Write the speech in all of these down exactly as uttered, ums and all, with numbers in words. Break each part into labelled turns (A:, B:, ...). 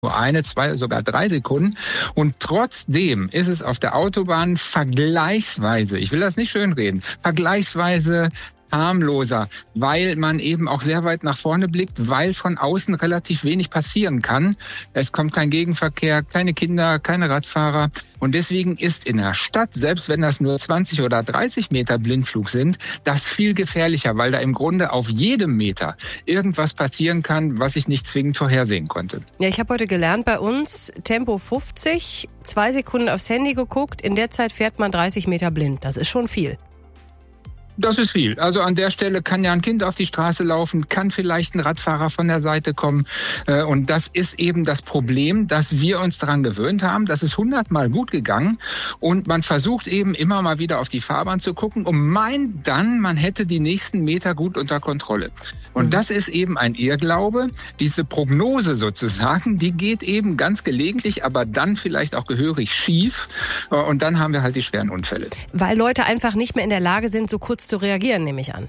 A: nur eine, zwei, sogar drei Sekunden. Und trotzdem ist es auf der Autobahn vergleichsweise, ich will das nicht schönreden, vergleichsweise harmloser, weil man eben auch sehr weit nach vorne blickt, weil von außen relativ wenig passieren kann. Es kommt kein Gegenverkehr, keine Kinder, keine Radfahrer. Und deswegen ist in der Stadt, selbst wenn das nur zwanzig oder dreißig Meter Blindflug sind, das viel gefährlicher, weil da im Grunde auf jedem Meter irgendwas passieren kann, was ich nicht zwingend vorhersehen konnte.
B: Ja, ich habe heute gelernt bei uns, Tempo fünfzig, zwei Sekunden aufs Handy geguckt, in der Zeit fährt man dreißig Meter blind. Das ist schon viel.
A: Das ist viel. Also an der Stelle kann ja ein Kind auf die Straße laufen, kann vielleicht ein Radfahrer von der Seite kommen. Und das ist eben das Problem, dass wir uns daran gewöhnt haben. Das ist hundertmal gut gegangen. Und man versucht eben immer mal wieder auf die Fahrbahn zu gucken und meint dann, man hätte die nächsten Meter gut unter Kontrolle. Und mhm. das ist eben ein Irrglaube. Diese Prognose sozusagen, die geht eben ganz gelegentlich, aber dann vielleicht auch gehörig schief. Und dann haben wir halt die schweren Unfälle.
B: Weil Leute einfach nicht mehr in der Lage sind, so kurz zu reagieren, nehme ich an.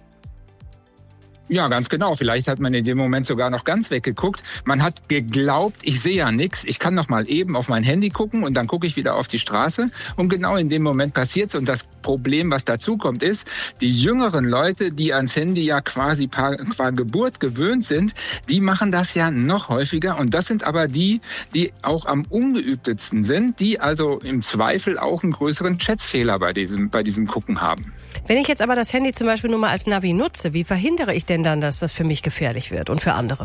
A: Ja, ganz genau. Vielleicht hat man in dem Moment sogar noch ganz weggeguckt. Man hat geglaubt, ich sehe ja nichts. Ich kann noch mal eben auf mein Handy gucken und dann gucke ich wieder auf die Straße. Und genau in dem Moment passiert's. Und das Problem, was dazu kommt, ist, die jüngeren Leute, die ans Handy ja quasi qua Geburt gewöhnt sind, die machen das ja noch häufiger. Und das sind aber die, die auch am ungeübtesten sind, die also im Zweifel auch einen größeren Schätzfehler bei diesem, bei diesem Gucken haben.
B: Wenn ich jetzt aber das Handy zum Beispiel nur mal als Navi nutze, wie verhindere ich denn dann, dass das für mich gefährlich wird und für andere?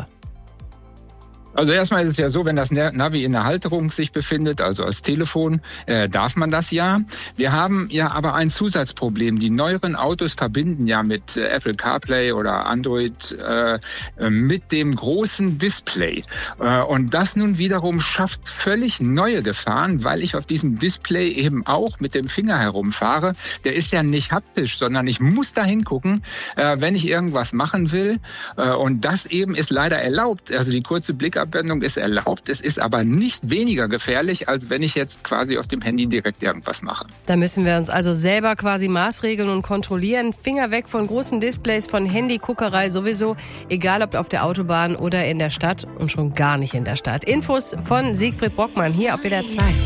A: Also erstmal ist es ja so, wenn das Navi in der Halterung sich befindet, also als Telefon, äh, darf man das ja. Wir haben ja aber ein Zusatzproblem. Die neueren Autos verbinden ja mit äh, Apple CarPlay oder Android äh, mit dem großen Display. Äh, und das nun wiederum schafft völlig neue Gefahren, weil ich auf diesem Display eben auch mit dem Finger herumfahre. Der ist ja nicht haptisch, sondern ich muss da hingucken, äh, wenn ich irgendwas machen will. Äh, und das eben ist leider erlaubt. Also die kurze Blickabwendung ist erlaubt. Es ist aber nicht weniger gefährlich, als wenn ich jetzt quasi auf dem Handy direkt irgendwas mache.
B: Da müssen wir uns also selber quasi maßregeln und kontrollieren. Finger weg von großen Displays, von Handyguckerei sowieso, egal ob auf der Autobahn oder in der Stadt und schon gar nicht in der Stadt. Infos von Siegfried Brockmann hier auf W D R zwei.